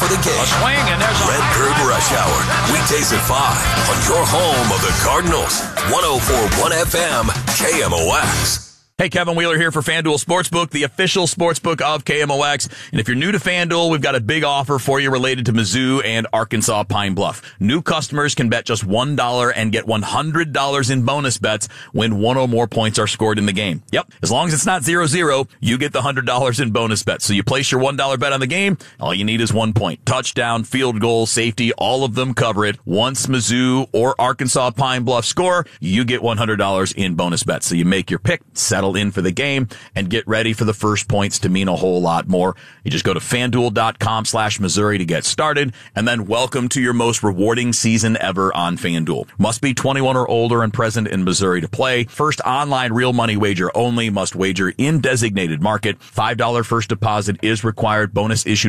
for the game. A swing, and there's a Red Curb Rush Hour. Weekdays at 5 on your home of the Cardinals. 104.1 FM, KMOX. Hey, Kevin Wheeler here for FanDuel Sportsbook, the official sportsbook of KMOX. And if you're new to FanDuel, we've got a big offer for you related to Mizzou and Arkansas Pine Bluff. New customers can bet just $1 and get $100 in bonus bets when one or more points are scored in the game. Yep. As long as it's not 0-0, you get the $100 in bonus bets. So you place your $1 bet on the game. All you need is 1 point. Touchdown, field goal, safety, all of them cover it. Once Mizzou or Arkansas Pine Bluff score, you get $100 in bonus bets. So you make your pick, settle in for the game, and get ready for the first points to mean a whole lot more. You just go to FanDuel.com/Missouri to get started, and then welcome to your most rewarding season ever on FanDuel. Must be 21 or older and present in Missouri to play. First online real money wager only. Must wager in designated market. $5 first deposit is required. Bonus issued